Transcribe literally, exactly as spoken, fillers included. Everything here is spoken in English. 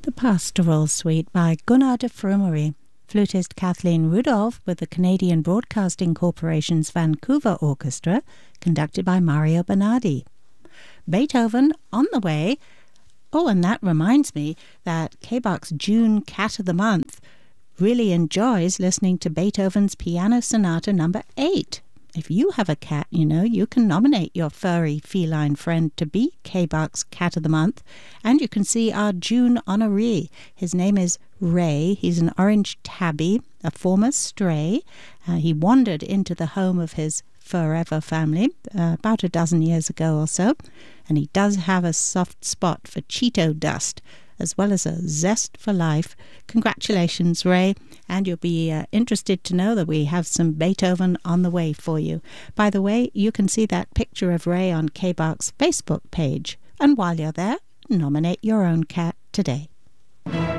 The Pastoral Suite by Gunnar de Frumery. Flutist Kathleen Rudolph with the Canadian Broadcasting Corporation's Vancouver Orchestra, conducted by Mario Bernardi. Beethoven on the way. Oh, and that reminds me that K B O C's June Cat of the Month really enjoys listening to Beethoven's Piano Sonata number eight. If you have a cat, you know, you can nominate your furry feline friend to be K B O C's Cat of the Month, and you can see our June honoree. His name is Ray. He's an orange tabby, a former stray. Uh, he wandered into the home of his forever family uh, about a dozen years ago or so, and he does have a soft spot for Cheeto dust, as well as a zest for life. Congratulations, Ray, and you'll be uh, interested to know that we have some Beethoven on the way for you. By the way, you can see that picture of Ray on K B O C's Facebook page, and while you're there, nominate your own cat today.